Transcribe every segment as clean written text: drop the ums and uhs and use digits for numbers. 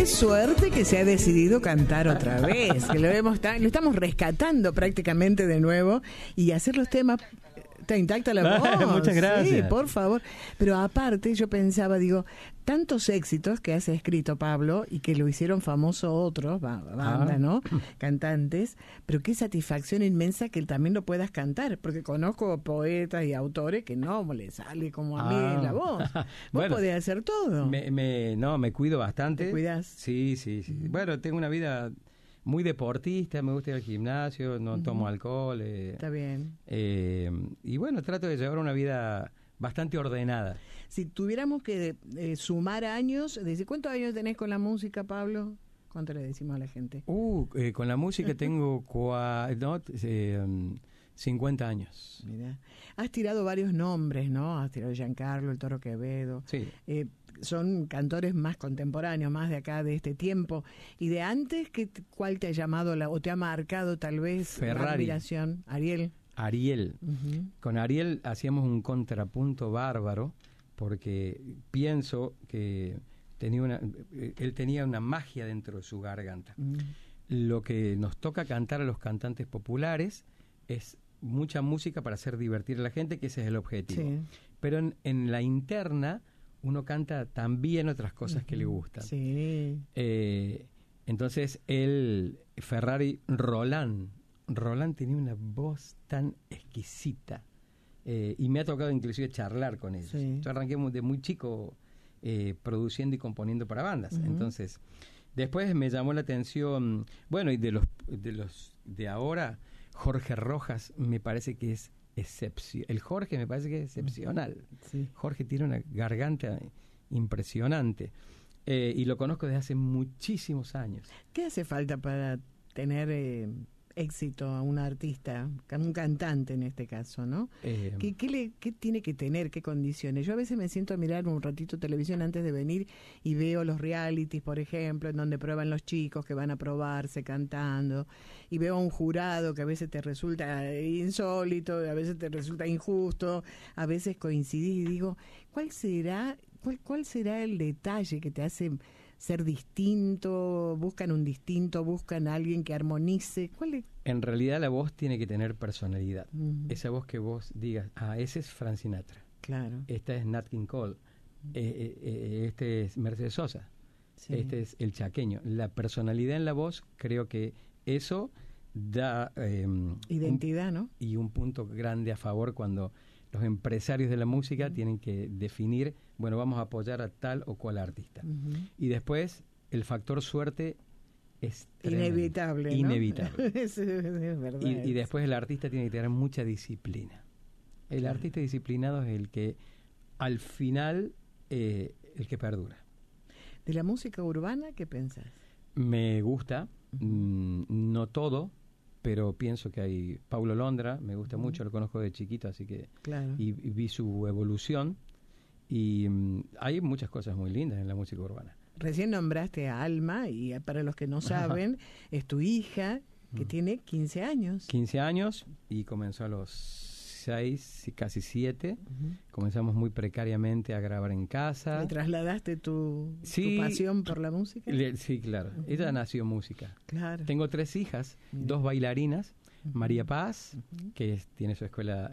suerte que se ha decidido cantar otra vez, que lo estamos rescatando prácticamente de nuevo y hacer los temas. Está intacta la voz. Muchas gracias. Sí, por favor. Pero aparte yo pensaba, digo, tantos éxitos que has escrito, Pablo, y que lo hicieron famoso otros, bandas, ¿no? Cantantes, pero qué satisfacción inmensa que también lo puedas cantar, porque conozco poetas y autores que no les sale como a mí la voz. Vos bueno, podés hacer todo. Me cuido bastante. ¿Te cuidás? Sí. Bueno, tengo una vida muy deportista, me gusta ir al gimnasio, no tomo alcohol. Está bien. Y bueno, trato de llevar una vida bastante ordenada. Si tuviéramos que sumar años, ¿desde cuántos años tenés con la música, Pablo? ¿Cuánto le decimos a la gente? Con la música tengo 50 años. Mirá. Has tirado varios nombres, ¿no? Has tirado Giancarlo, el Toro Quevedo. Sí. Son cantores más contemporáneos, más de acá, de este tiempo. ¿Y de antes, cuál te ha llamado o te ha marcado tal vez Ferrari. la admiración? Ariel. Uh-huh. Con Ariel hacíamos un contrapunto bárbaro, porque pienso que él tenía una magia dentro de su garganta. Lo que nos toca cantar a los cantantes populares es mucha música para hacer divertir a la gente, que ese es el objetivo. Sí. Pero en la interna uno canta también otras cosas que le gustan. Sí. Entonces Roland tenía una voz tan exquisita, y me ha tocado inclusive charlar con ellos. Sí. Yo arranqué de muy chico produciendo y componiendo para bandas. Entonces después me llamó la atención, bueno, y de los de ahora, Jorge Rojas me parece que es excepcional. El Jorge me parece que es excepcional. Sí. Jorge tiene una garganta impresionante, y lo conozco desde hace muchísimos años. ¿Qué hace falta para tener éxito a un artista, a un cantante en este caso, ¿no? ¿Qué tiene que tener? ¿Qué condiciones? Yo a veces me siento a mirar un ratito televisión antes de venir y veo los realities, por ejemplo, en donde prueban los chicos que van a probarse cantando, y veo a un jurado que a veces te resulta insólito, a veces te resulta injusto, a veces coincidís y digo, ¿cuál será el detalle que te hace ser distinto? ¿Buscan un distinto? ¿Buscan a alguien que armonice? En realidad la voz tiene que tener personalidad. Esa voz que vos digas, ese es Frank Sinatra. Claro. Esta es Nat King Cole. Este es Mercedes Sosa. Sí. Este es el chaqueño. La personalidad en la voz, creo que eso da identidad, ¿no? Y un punto grande a favor cuando los empresarios de la música tienen que definir, bueno, vamos a apoyar a tal o cual artista. Y después el factor suerte es inevitable, ¿no? Inevitable. Es verdad. Y después el artista tiene que tener mucha disciplina. El artista disciplinado es el que al final el que perdura. ¿De la música urbana qué pensás? Me gusta, no todo, pero pienso que hay Paulo Londra, me gusta mucho, lo conozco de chiquito, así que claro. y vi su evolución, y hay muchas cosas muy lindas en la música urbana. Recién nombraste a Alma, y para los que no saben, es tu hija, que tiene 15 años. 15 años, y comenzó a los 6, casi 7. Comenzamos muy precariamente a grabar en casa. ¿Le trasladaste tu pasión por la música? Sí, claro. Ella nació música. Claro. Tengo 3 hijas, 2 bailarinas. María Paz, que tiene su escuela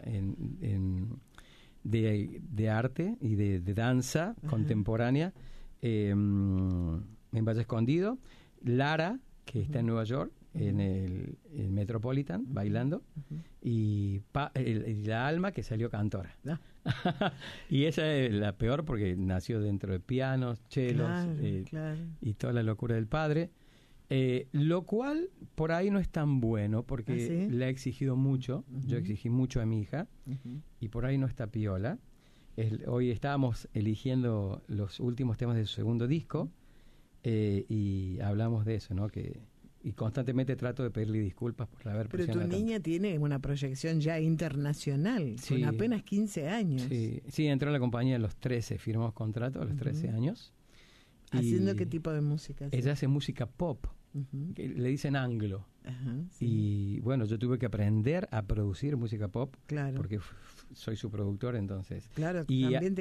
de arte y de danza contemporánea en Valle Escondido. Lara, que está en Nueva York, en el Metropolitan, bailando, y la Alma, que salió cantora. Y esa es la peor porque nació dentro de pianos, chelos, claro. Y toda la locura del padre, lo cual por ahí no es tan bueno porque le ha exigido mucho. Yo exigí mucho a mi hija, y por ahí no está piola. Hoy estábamos eligiendo los últimos temas de su segundo disco, y hablamos de eso, ¿no? Y constantemente trato de pedirle disculpas por haber presionado. Pero tu niña tiene una proyección ya internacional, con apenas 15 años. Sí, entró en la compañía a los 13, firmamos contrato a los 13 años. ¿Haciendo qué tipo de música? Ella hace música pop, que le dicen anglo. Y bueno, yo tuve que aprender a producir música pop, porque soy su productor, entonces. Claro, y también